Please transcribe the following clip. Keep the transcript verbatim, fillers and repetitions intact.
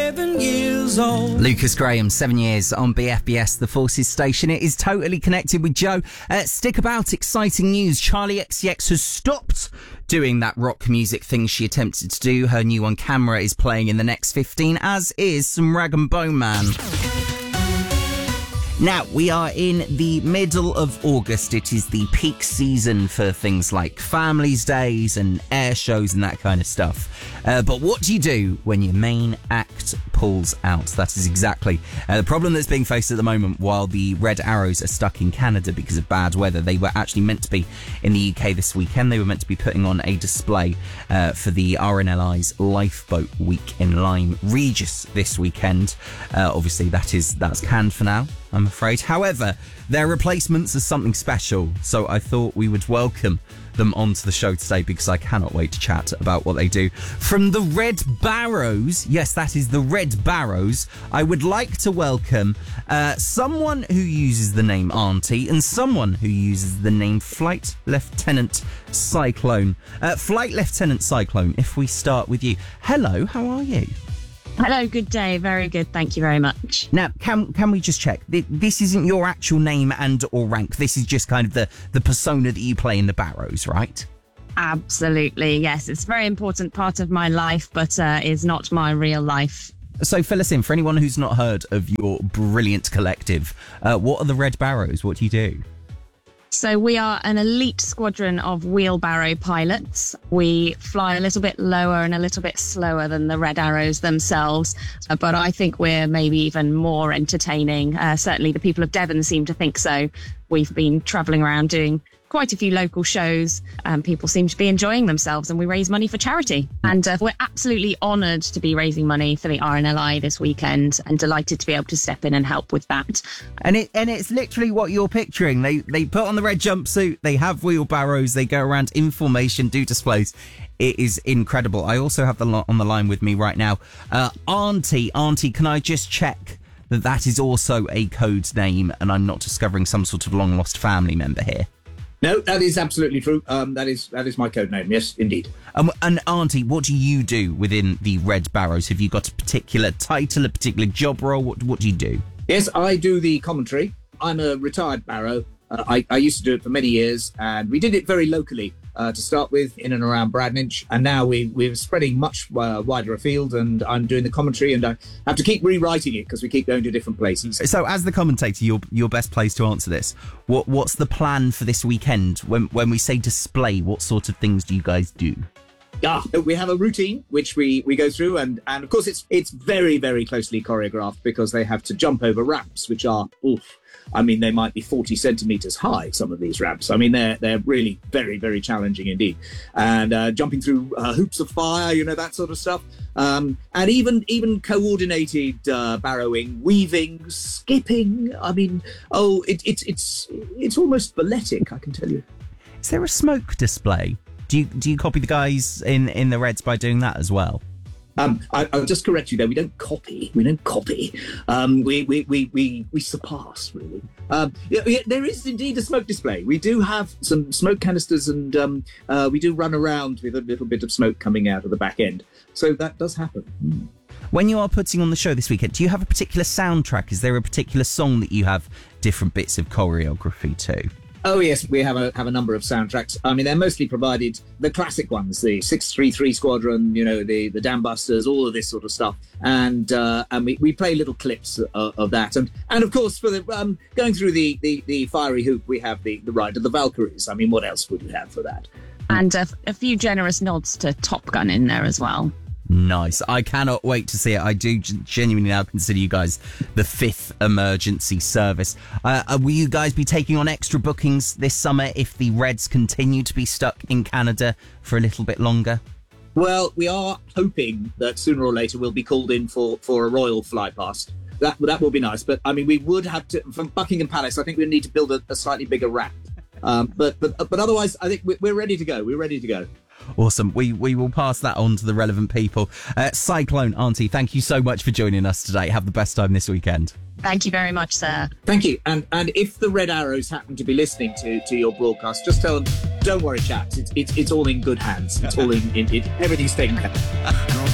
seven years old. Lucas Graham, seven years on B F B S, the Forces station. It is totally connected with Joe. Uh, stick about, exciting news. Charlie X C X has stopped doing that rock music thing she attempted to do. Her new on camera is playing in the next fifteen, as is some Rag and Bone Man. Now, we are in the middle of August. It is the peak season for things like Families Days and air shows and that kind of stuff. Uh, but what do you do when your main act pulls out? That is exactly uh, the problem that's being faced at the moment while the Red Arrows are stuck in Canada because of bad weather. They were actually meant to be in the U K this weekend. They were meant to be putting on a display uh, for the R N L I's Lifeboat Week in Lyme Regis this weekend. Uh, obviously, that is that's canned for now, I'm afraid. However, their replacements are something special, so I thought we would welcome them onto the show today because I cannot wait to chat about what they do. From the Red Barrows, yes, that is the Red Barrows, I would like to welcome uh, someone who uses the name Auntie and someone who uses the name Flight Lieutenant Cyclone. Uh, Flight Lieutenant Cyclone, if we start with you. Hello, how are you? Hello, good day. Very good. Thank you very much. Now, can can we just check? This isn't your actual name and or rank. This is just kind of the, the persona that you play in the Barrows, right? Absolutely. Yes, it's a very important part of my life, but uh, is not my real life. So fill us in. For anyone who's not heard of your brilliant collective, uh, what are the Red Barrows? What do you do? So we are an elite squadron of wheelbarrow pilots. We fly a little bit lower and a little bit slower than the Red Arrows themselves, uh, but I think we're maybe even more entertaining. Uh, certainly the people of Devon seem to think so. We've been travelling around doing quite a few local shows, and people seem to be enjoying themselves, and we raise money for charity. And uh, we're absolutely honoured to be raising money for the R N L I this weekend and delighted to be able to step in and help with that. And it and it's literally what you're picturing. They they put on the red jumpsuit, they have wheelbarrows, they go around in formation, do displays. It is incredible. I also have the lot on the line with me right now. Uh, Auntie, Auntie, can I just check that that is also a code name and I'm not discovering some sort of long lost family member here? No, that is absolutely true. Um, that is that is my code name. Yes, indeed. Um, and Auntie, what do you do within the Red Barrows? Have you got a particular title, a particular job role? What what do you do? Yes, I do the commentary. I'm a retired Barrow. Uh, I, I used to do it for many years, and we did it very locally uh, to start with, in and around Bradninch. And now we, we're spreading much uh, wider afield, and I'm doing the commentary, and I have to keep rewriting it because we keep going to different places. So as the commentator, you're, you're best placed to answer this. What What's the plan for this weekend? When, when we say display, what sort of things do you guys do? Yeah, we have a routine which we, we go through, and, and of course it's it's very, very closely choreographed because they have to jump over ramps, which are, oof, I mean, they might be forty centimetres high, some of these ramps. I mean, they're they're really very, very challenging indeed. And uh, jumping through uh, hoops of fire, you know, that sort of stuff. Um, and even even coordinated uh, barrowing, weaving, skipping. I mean, oh, it, it, it's it's almost balletic, I can tell you. Is there a smoke display? Do you do you copy the guys in, in the Reds by doing that as well? Um, I, I'll just correct you there. We don't copy. We don't copy. Um, we, we, we, we, we surpass, really. Um, yeah, yeah, there is indeed a smoke display. We do have some smoke canisters, and um, uh, we do run around with a little bit of smoke coming out of the back end. So that does happen. Mm. When you are putting on the show this weekend, do you have a particular soundtrack? Is there a particular song that you have different bits of choreography to? Oh yes, we have a have a number of soundtracks. I mean, they're mostly provided the classic ones, the six three three Squadron, you know, the the Dam Busters, all of this sort of stuff, and uh, and we, we play little clips of, of that, and and of course for the um, going through the, the, the fiery hoop, we have the the Ride of the Valkyries. I mean, what else would you have for that? And a, a few generous nods to Top Gun in there as well. Nice. I cannot wait to see it. I do genuinely now consider you guys the fifth emergency service. Uh, will you guys be taking on extra bookings this summer if the Reds continue to be stuck in Canada for a little bit longer? Well, we are hoping that sooner or later we'll be called in for, for a royal fly past. That that will be nice. But, I mean, we would have to, from Buckingham Palace, I think we need to build a, a slightly bigger ramp. Um, but, but, but otherwise, I think we're ready to go. We're ready to go. Awesome. We we will pass that on to the relevant people. Uh, Cyclone, Auntie, thank you so much for joining us today. Have the best time this weekend. Thank you very much, sir. Thank you. And and if the Red Arrows happen to be listening to, to your broadcast, just tell them, don't worry, chaps. It's it's, it's all in good hands. It's all in, in it, everything's taken care of.